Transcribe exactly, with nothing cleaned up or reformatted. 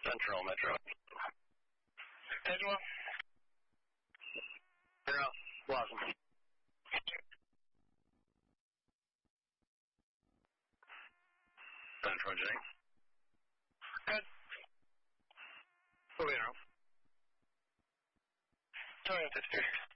Central Metro. Edgewell. Zero. Blossom. Central J. Good. Zero. Toyota Sirius.